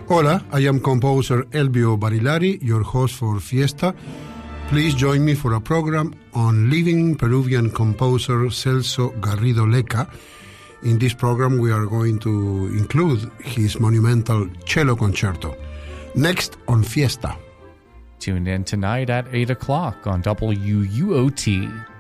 Hola, I am composer Elvio Barilari, your host for Fiesta. Please join me for a program on living Peruvian composer Celso Garrido Leca. In this program, we are going to include his monumental cello concerto. Next on Fiesta. Tune in tonight at 8 o'clock on WUOT.